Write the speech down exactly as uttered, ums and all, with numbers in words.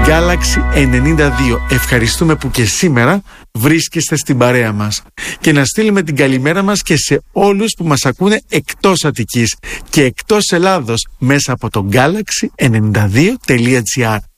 Galaxy ενενήντα δύο. Ευχαριστούμε που και σήμερα βρίσκεστε στην παρέα μας. Και να στείλουμε την καλημέρα μας και σε όλους που μας ακούνε εκτός Αττικής και εκτός Ελλάδος μέσα από το galaxy ενενήντα δύο τελεία gr.